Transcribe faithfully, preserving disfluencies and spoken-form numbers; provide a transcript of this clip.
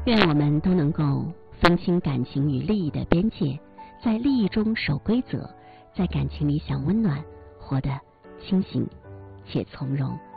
愿我们都能够分清感情与利益的边界，在利益中守规则，在感情里享温暖，活得清醒且从容。